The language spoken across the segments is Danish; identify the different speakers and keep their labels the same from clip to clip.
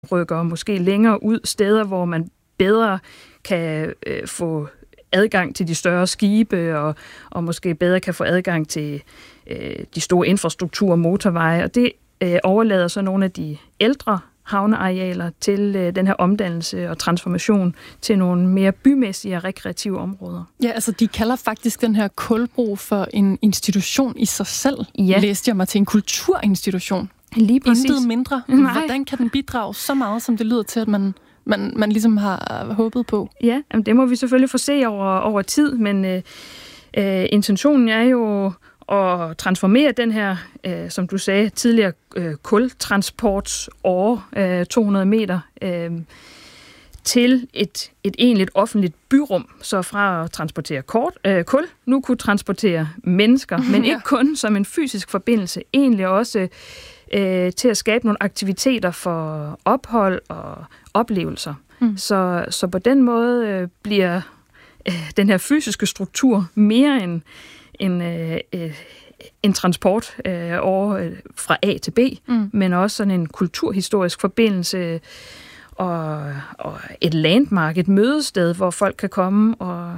Speaker 1: rykker måske længere ud, steder, hvor man bedre kan få adgang til de større skibe, og måske bedre kan få adgang til de store infrastruktur, motorveje, og det overlader så nogle af de ældre havnearealer til den her omdannelse og transformation til nogle mere bymæssige og rekreative områder.
Speaker 2: Ja, altså de kalder faktisk den her kulbro for en institution i sig selv.
Speaker 1: Ja.
Speaker 2: Læste jeg mig til en kulturinstitution.
Speaker 1: Lige præcis.
Speaker 2: Intet mindre.
Speaker 1: Nej.
Speaker 2: Hvordan kan den bidrage så meget, som det lyder til, at man ligesom har håbet på?
Speaker 1: Ja, det må vi selvfølgelig få se over tid, men intentionen er jo at transformere den her, som du sagde tidligere, kultransportsåre, 200 meter, til et egentligt offentligt byrum, så fra at transportere kul, nu kunne transportere mennesker, men ikke kun som en fysisk forbindelse, egentlig også til at skabe nogle aktiviteter for ophold og oplevelser. Så på den måde bliver den her fysiske struktur mere en transport over fra A til B, men også sådan en kulturhistorisk forbindelse og et landmark, et mødested, hvor folk kan komme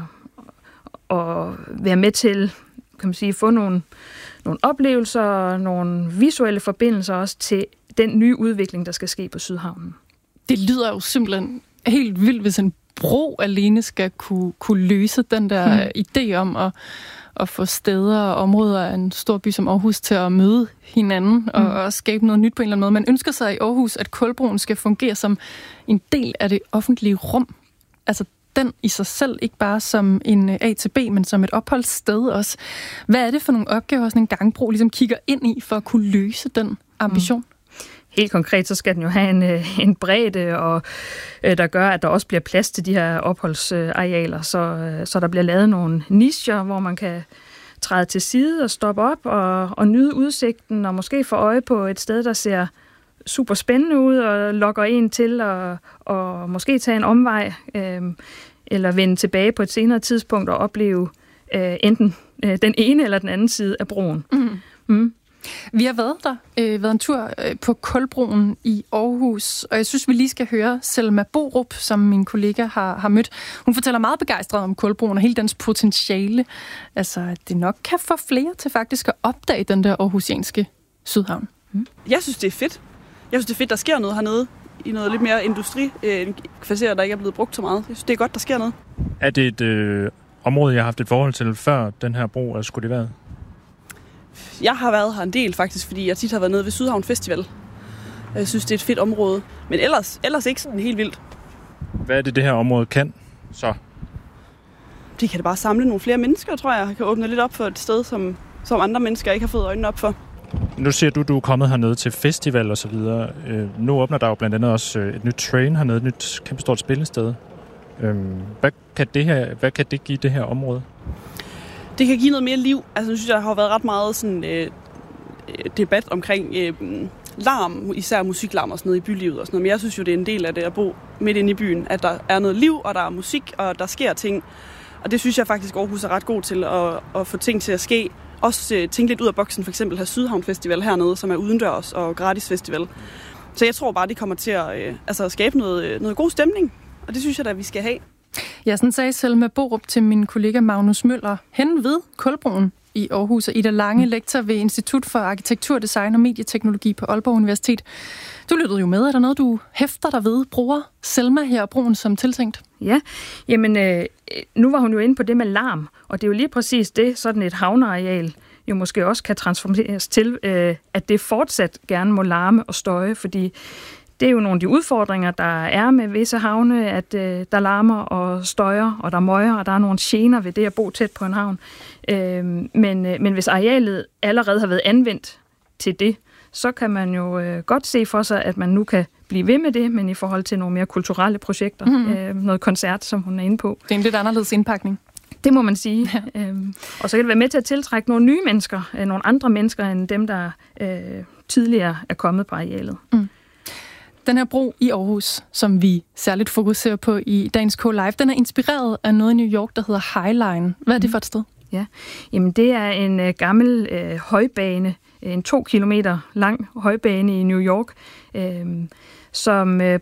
Speaker 1: og være med til, kan man sige, få nogle oplevelser, nogle visuelle forbindelser også til den nye udvikling, der skal ske på Sydhavnen.
Speaker 2: Det lyder jo simpelthen helt vildt, hvis en bro alene skal kunne løse den der idé om at få steder og områder af en stor by som Aarhus til at møde hinanden og skabe noget nyt på en eller anden måde. Man ønsker sig i Aarhus, at kulbroen skal fungere som en del af det offentlige rum. Altså den i sig selv, ikke bare som en A til B, men som et opholdssted også. Hvad er det for nogle opgaver, sådan en gangbro ligesom kigger ind i, for at kunne løse den ambition?
Speaker 1: Helt konkret, så skal den jo have en bredde, og der gør, at der også bliver plads til de her opholdsarealer, så der bliver lavet nogle nicher, hvor man kan træde til side og stoppe op og nyde udsigten, og måske få øje på et sted, der ser super spændende ud, og lokker en til og måske tage en omvej, eller vende tilbage på et senere tidspunkt og opleve enten den ene eller den anden side af broen.
Speaker 2: Vi har været en tur på Kulbroen i Aarhus, og jeg synes, vi lige skal høre Selma Borup, som min kollega har mødt. Hun fortæller meget begejstret om Kulbroen og hele dens potentiale. Altså, at det nok kan få flere til faktisk at opdage den der aarhusianske Sydhavn.
Speaker 3: Jeg synes, det er fedt. Jeg synes, det er fedt, der sker noget hernede i noget lidt mere industri-kvarter, der ikke er blevet brugt så meget. Jeg synes, det er godt, der sker noget.
Speaker 4: Er det et område, jeg har haft et forhold til før den her bro, eller skulle det være?
Speaker 3: Jeg har været her en del faktisk, fordi jeg tit har været nede ved Sydhavn Festival. Jeg synes, det er et fedt område. Men ellers ikke sådan helt vildt.
Speaker 4: Hvad er det her område kan så?
Speaker 3: Det kan det bare samle nogle flere mennesker, tror jeg. Kan åbne lidt op for et sted, som andre mennesker ikke har fået øjnene op for.
Speaker 4: Nu siger du er kommet hernede til festival og så videre. Nu åbner der jo blandt andet også et nyt train hernede, et nyt kæmpestort spillested. Hvad kan det give det her område?
Speaker 3: Det kan give noget mere liv. Altså, jeg synes, der har været ret meget sådan, debat omkring larm, især musiklarm og sådan noget i bylivet og sådan noget. Men jeg synes jo, det er en del af det at bo midt inde i byen, at der er noget liv, og der er musik, og der sker ting. Og det synes jeg faktisk, Aarhus er ret god til at få ting til at ske. Også tænke lidt ud af boksen, for eksempel have Sydhavn Festival hernede, som er udendørs og gratis festival. Så jeg tror bare, det kommer til at skabe noget god stemning, og det synes jeg da, vi skal have.
Speaker 2: Ja, sådan sagde Selma Borup til min kollega Magnus Møller hen ved Kulbroen i Aarhus, og Ida Lange, lektor ved Institut for Arkitektur, Design og Medieteknologi på Aalborg Universitet. Du lyttede jo med. Er der noget, du hæfter dig ved? Bruger Selma her broen som tiltænkt?
Speaker 1: Ja, jamen nu var hun jo inde på det med larm, og det er jo lige præcis det, sådan et havneareal jo måske også kan transformeres til, at det fortsat gerne må larme og støje, fordi det er jo nogle af de udfordringer, der er med visse havne, at der larmer og støjer, og der møger, og der er nogle gener ved det at bo tæt på en havn. Men hvis arealet allerede har været anvendt til det, så kan man jo godt se for sig, at man nu kan blive ved med det, men i forhold til nogle mere kulturelle projekter, noget koncert, som hun er inde på.
Speaker 2: Det er en lidt anderledes indpakning.
Speaker 1: Det må man sige. Ja. Og så kan det være med til at tiltrække nogle nye mennesker, nogle andre mennesker end dem, der tidligere er kommet på arealet.
Speaker 2: Den her bro i Aarhus, som vi særligt fokuserer på i dagens K-Live, den er inspireret af noget i New York, der hedder High Line. Hvad er det for et sted?
Speaker 1: Ja, jamen det er en gammel højbane, en 2 kilometer lang højbane i New York, som